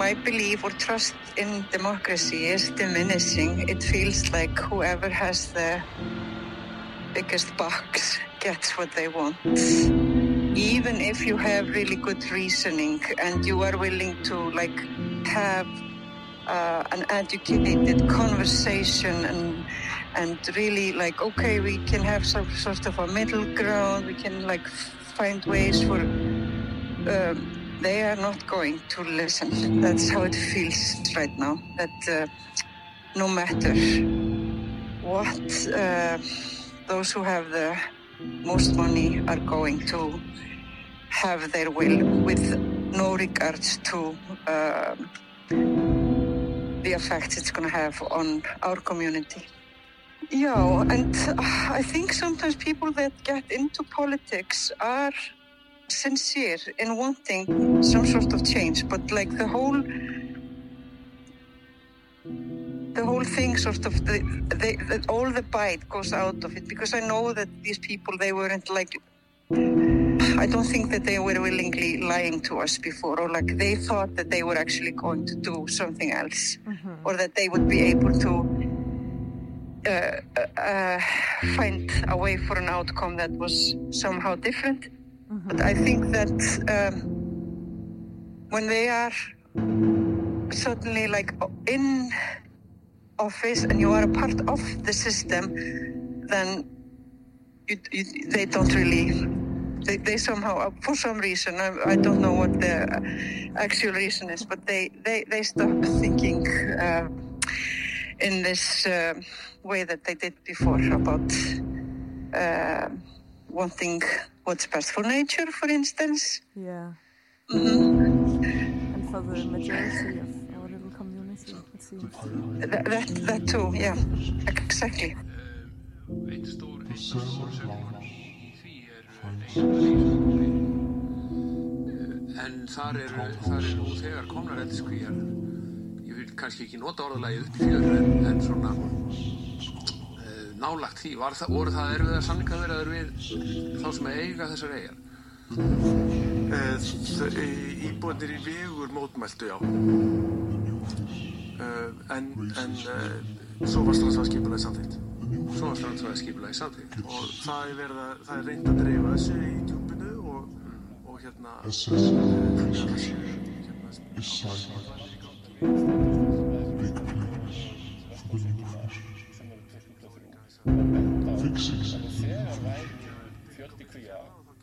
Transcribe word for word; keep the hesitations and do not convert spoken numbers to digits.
my belief or trust in democracy is diminishing. It feels like whoever has the biggest box gets what they want. Even if you have really good reasoning and you are willing to like have uh, an educated conversation and and really like, okay, we can have some sort of a middle ground, we can like find ways for, um, they are not going to listen. That's how it feels right now, that uh, no matter what uh, those who have the most money are going to have their will with no regards to uh, the effect it's going to have on our community. Yeah, and I think sometimes people that get into politics are sincere in wanting some sort of change, but like the whole the whole thing sort of the, the, the all the bite goes out of it, because I know that these people, they weren't like, I don't think that they were willingly lying to us before, or like they thought that they were actually going to do something else, mm-hmm. or that they would be able to uh, uh, find a way for an outcome that was somehow different. Mm-hmm. But I think that um, when they are suddenly like in office and you are a part of the system, then you, you, they don't really, they, they somehow, for some reason, I, I don't know what the actual reason is, but they, they, they stop thinking uh, in this uh, way that they did before about uh, wanting what's best for nature, for instance. Yeah. Mm-hmm. And for the majority of our little community, it seems. That, that, that too, yeah, exactly. Eitt stór, eitt stór sögum í því er neyðarlýsingur. En þar eru, þar eru nú þegar komnar eldiskvíar, ég vil kannski ekki nota orðalagið upp í fjör, en, en svona uh, nálagt því, var það, voru það erfiðar samningaviðræður við þá sem eiga þessar eyjar? Uh, íbúarnir í Vegur mótmæltu, já. Uh, en en uh, svo var strandsvæðaskipulagið samþykkt. Svo var strandsvæðaskipulagið samþykkt. Og það er verið að, það er reynt að dreifa þessu í djúpinu og, og hérna... Þegar væri fjöldi kvía